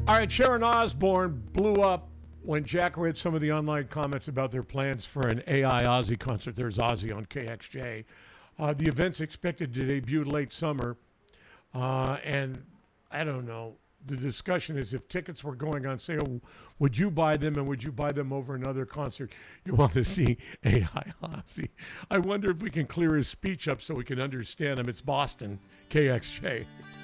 All right, Sharon Osbourne blew up when Jack read some of the online comments about their plans for an AI Ozzy concert. There's Ozzy on KXJ. The event's expected to debut late summer. And I don't know. The discussion is if tickets were going on sale, would you buy them, and would you buy them over another concert you want to see AI Ozzy? I wonder if we can clear his speech up so we can understand him. It's Boston, KXJ.